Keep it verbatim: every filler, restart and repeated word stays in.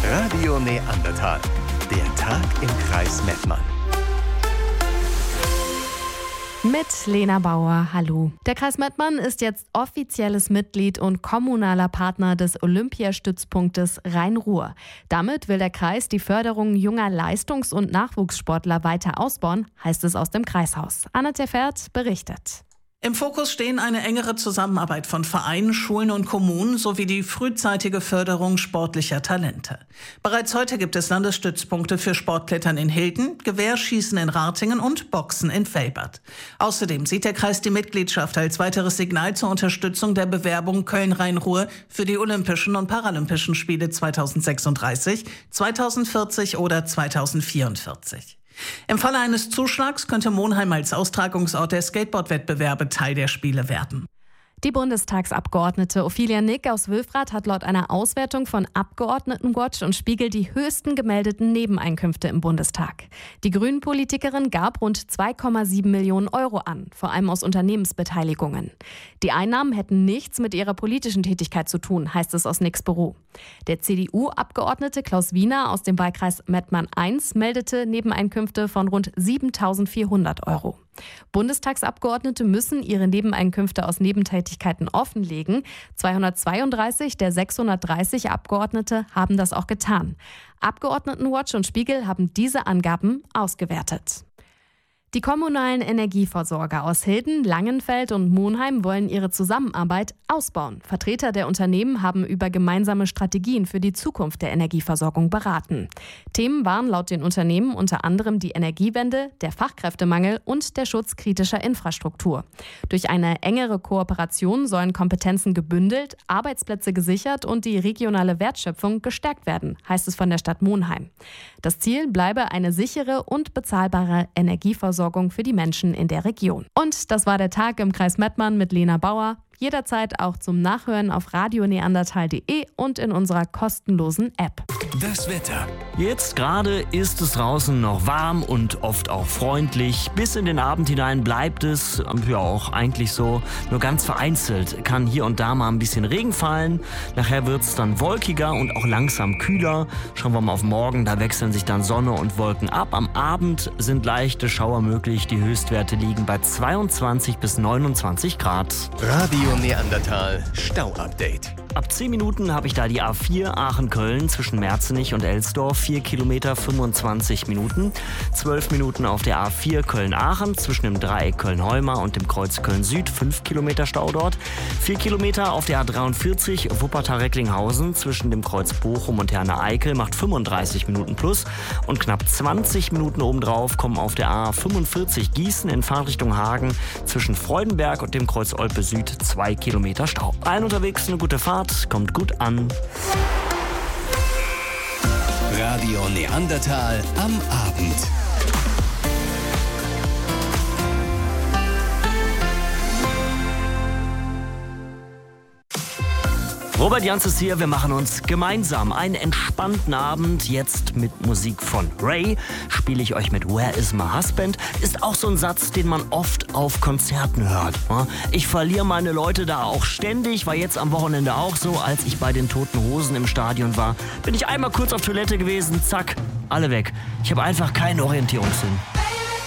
Radio Neandertal. Der Tag im Kreis Mettmann. Mit Lena Bauer, hallo. Der Kreis Mettmann ist jetzt offizielles Mitglied und kommunaler Partner des Olympiastützpunktes Rhein-Ruhr. Damit will der Kreis die Förderung junger Leistungs- und Nachwuchssportler weiter ausbauen, heißt es aus dem Kreishaus. Anna Teffert berichtet. Im Fokus stehen eine engere Zusammenarbeit von Vereinen, Schulen und Kommunen sowie die frühzeitige Förderung sportlicher Talente. Bereits heute gibt es Landesstützpunkte für Sportklettern in Hilden, Gewehrschießen in Ratingen und Boxen in Velbert. Außerdem sieht der Kreis die Mitgliedschaft als weiteres Signal zur Unterstützung der Bewerbung Köln-Rhein-Ruhr für die Olympischen und Paralympischen Spiele zweitausendsechsunddreißig, zweitausendvierzig oder zweitausendvierundvierzig. Im Falle eines Zuschlags könnte Monheim als Austragungsort der Skateboard-Wettbewerbe Teil der Spiele werden. Die Bundestagsabgeordnete Ophelia Nick aus Wülfrath hat laut einer Auswertung von Abgeordnetenwatch und Spiegel die höchsten gemeldeten Nebeneinkünfte im Bundestag. Die Grünen-Politikerin gab rund zwei Komma sieben Millionen Euro an, vor allem aus Unternehmensbeteiligungen. Die Einnahmen hätten nichts mit ihrer politischen Tätigkeit zu tun, heißt es aus Nicks Büro. Der C D U-Abgeordnete Klaus Wiener aus dem Wahlkreis Mettmann eins meldete Nebeneinkünfte von rund siebentausendvierhundert Euro. Bundestagsabgeordnete müssen ihre Nebeneinkünfte aus Nebentätigkeiten offenlegen. zweihundertzweiunddreißig der sechshundertdreißig Abgeordnete haben das auch getan. Abgeordnetenwatch und Spiegel haben diese Angaben ausgewertet. Die kommunalen Energieversorger aus Hilden, Langenfeld und Monheim wollen ihre Zusammenarbeit ausbauen. Vertreter der Unternehmen haben über gemeinsame Strategien für die Zukunft der Energieversorgung beraten. Themen waren laut den Unternehmen unter anderem die Energiewende, der Fachkräftemangel und der Schutz kritischer Infrastruktur. Durch eine engere Kooperation sollen Kompetenzen gebündelt, Arbeitsplätze gesichert und die regionale Wertschöpfung gestärkt werden, heißt es von der Stadt Monheim. Das Ziel bleibe eine sichere und bezahlbare Energieversorgung für die Menschen in der Region. Und das war der Tag im Kreis Mettmann mit Lena Bauer. Jederzeit auch zum Nachhören auf radio neandertal punkt de und in unserer kostenlosen App. Das Wetter. Jetzt gerade ist es draußen noch warm und oft auch freundlich. Bis in den Abend hinein bleibt es, ja auch eigentlich so, nur ganz vereinzelt kann hier und da mal ein bisschen Regen fallen. Nachher wird es dann wolkiger und auch langsam kühler. Schauen wir mal auf morgen, da wechseln sich dann Sonne und Wolken ab. Am Abend sind leichte Schauer möglich. Die Höchstwerte liegen bei zweiundzwanzig bis neunundzwanzig Grad. Radio Neandertal Stau-Update. Ab zehn Minuten habe ich da die A vier Aachen-Köln zwischen Merzenich und Elsdorf, vier Kilometer fünfundzwanzig Minuten. zwölf Minuten auf der A vier Köln-Aachen zwischen dem Dreieck Köln-Heumar und dem Kreuz Köln-Süd, fünf Kilometer Stau dort. vier Kilometer auf der A dreiundvierzig Wuppertal-Recklinghausen zwischen dem Kreuz Bochum und Herne-Eickel macht fünfunddreißig Minuten plus. Und knapp zwanzig Minuten obendrauf kommen auf der A fünfundvierzig Gießen in Fahrtrichtung Hagen zwischen Freudenberg und dem Kreuz Olpe Süd zwei Kilometer Stau. Allen unterwegs eine gute Fahrt, kommt gut an. Radio Neandertal am Abend. Robert Jans ist hier, wir machen uns gemeinsam einen entspannten Abend. Jetzt mit Musik von Ray spiele ich euch mit Where is my husband? Ist auch so ein Satz, den man oft auf Konzerten hört. Ich verliere meine Leute da auch ständig, war jetzt am Wochenende auch so. Als ich bei den Toten Hosen im Stadion war, bin ich einmal kurz auf Toilette gewesen, zack, alle weg. Ich habe einfach keinen Orientierungssinn.